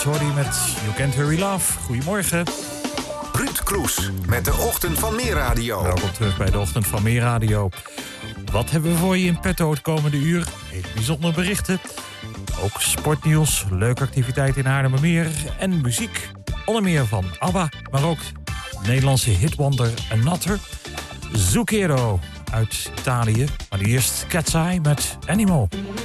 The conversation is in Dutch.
hoorde je met You Can't Hurry Love. Goedemorgen. Ruud Kroes met de Ochtend van Meerradio. Welkom terug bij de Ochtend van Meerradio. Wat hebben we voor je in petto het komende uur? Hele bijzondere berichten. Ook sportnieuws, leuke activiteit in Haarlemmermeer en muziek. Onder meer van ABBA, maar ook Nederlandse hitwonder Natter. Zucchero uit Italië. Maar eerst Cat's Eye met Animal.